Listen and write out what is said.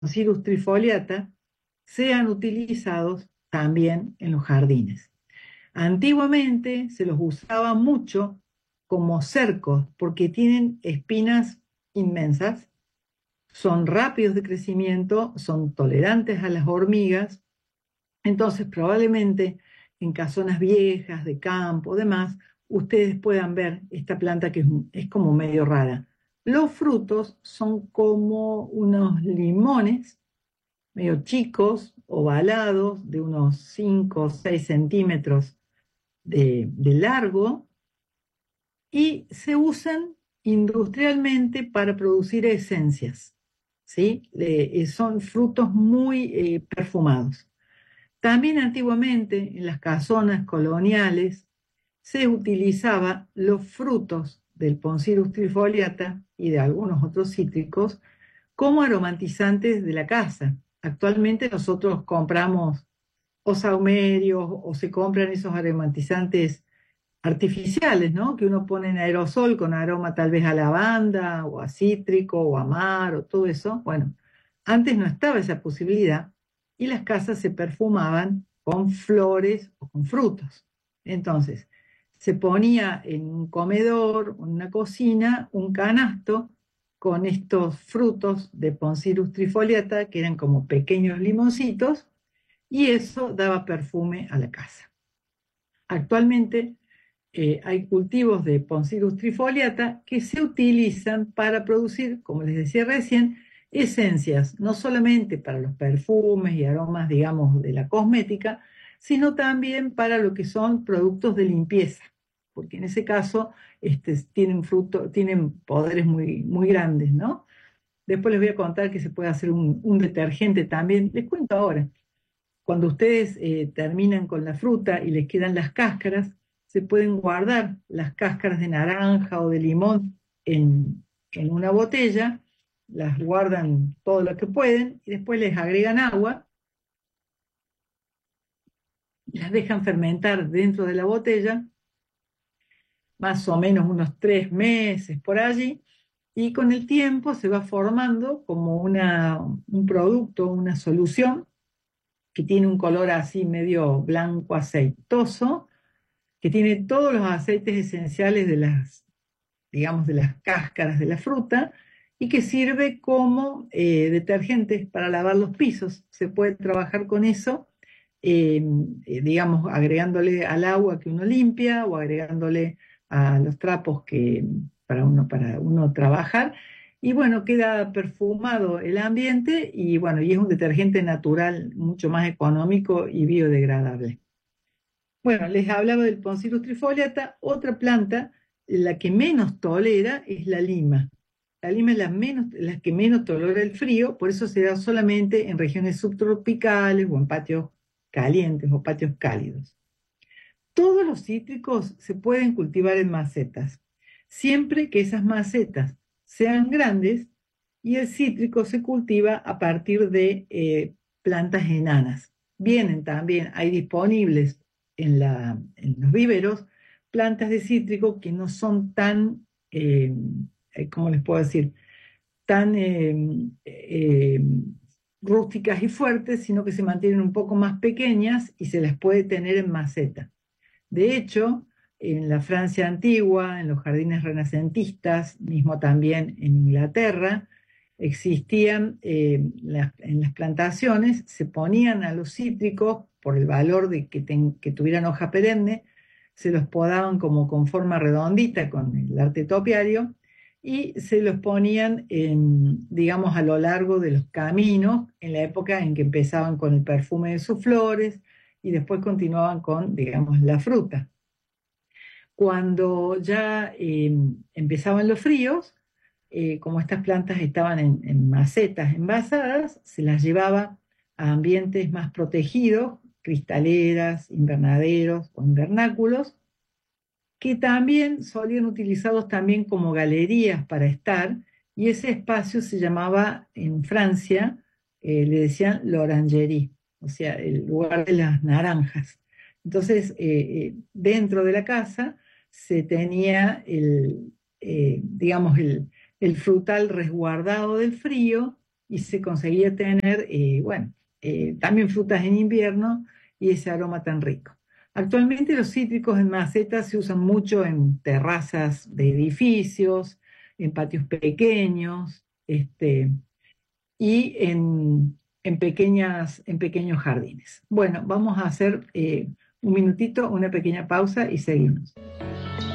Poncirus trifoliata sean utilizados también en los jardines. Antiguamente se los usaba mucho como cercos porque tienen espinas inmensas, son rápidos de crecimiento, son tolerantes a las hormigas, entonces probablemente en casonas viejas, de campo, demás, ustedes puedan ver esta planta que es como medio rara. Los frutos son como unos limones, medio chicos, ovalados, de unos 5 o 6 centímetros de largo, y se usan industrialmente para producir esencias, ¿sí? Son frutos muy perfumados. También antiguamente en las casonas coloniales se utilizaba los frutos del Poncirus trifoliata y de algunos otros cítricos como aromatizantes de la casa. Actualmente nosotros compramos o saumerios o se compran esos aromatizantes artificiales, ¿no? Que uno pone en aerosol con aroma tal vez a lavanda o a cítrico o a mar o todo eso. Bueno, antes no estaba esa posibilidad y las casas se perfumaban con flores o con frutos. Entonces, se ponía en un comedor, en una cocina, un canasto con estos frutos de Poncirus trifoliata, que eran como pequeños limoncitos, y eso daba perfume a la casa. Actualmente hay cultivos de Poncirus trifoliata que se utilizan para producir, como les decía recién, esencias, no solamente para los perfumes y aromas, digamos, de la cosmética, sino también para lo que son productos de limpieza, porque en ese caso tienen poderes muy, muy grandes, ¿no? Después les voy a contar que se puede hacer un detergente también. Les cuento ahora. Cuando ustedes terminan con la fruta y les quedan las cáscaras, se pueden guardar las cáscaras de naranja o de limón en una botella, las guardan todo lo que pueden y después les agregan agua, las dejan fermentar dentro de la botella, más o menos unos 3 meses por allí, y con el tiempo se va formando como un producto, una solución que tiene un color así medio blanco aceitoso, que tiene todos los aceites esenciales digamos, de las cáscaras de la fruta y que sirve como detergente para lavar los pisos. Se puede trabajar con eso, digamos, agregándole al agua que uno limpia o agregándole a los trapos para uno trabajar. Y bueno, queda perfumado el ambiente y bueno, y es un detergente natural mucho más económico y biodegradable. Bueno, les hablaba del Poncirus trifoliata. Otra planta, la que menos tolera es la lima. La lima es la que menos tolera el frío, por eso se da solamente en regiones subtropicales o en patios calientes o patios cálidos. Todos los cítricos se pueden cultivar en macetas, siempre que esas macetas sean grandes y el cítrico se cultiva a partir de plantas enanas. Vienen también, hay disponibles en los viveros plantas de cítrico que no son tan, ¿cómo les puedo decir? Tan rústicas y fuertes, sino que se mantienen un poco más pequeñas y se las puede tener en maceta. De hecho, en la Francia antigua, en los jardines renacentistas, mismo también en Inglaterra, existían en las plantaciones, se ponían a los cítricos por el valor de que tuvieran hoja perenne, se los podaban como con forma redondita con el arte topiario y se los ponían, digamos, a lo largo de los caminos, en la época en que empezaban con el perfume de sus flores y después continuaban con, digamos, la fruta. Cuando ya empezaban los fríos, como estas plantas estaban en macetas envasadas, se las llevaba a ambientes más protegidos, cristaleras, invernaderos o invernáculos, que también solían utilizados también como galerías para estar, y ese espacio se llamaba en Francia, le decían l'orangerie, o sea, el lugar de las naranjas. Entonces, dentro de la casa se tenía digamos, el frutal resguardado del frío y se conseguía tener, bueno, también frutas en invierno y ese aroma tan rico. Actualmente los cítricos en macetas se usan mucho en terrazas de edificios, en patios pequeños, y en pequeños jardines. Bueno, vamos a hacer un minutito, una pequeña pausa y seguimos.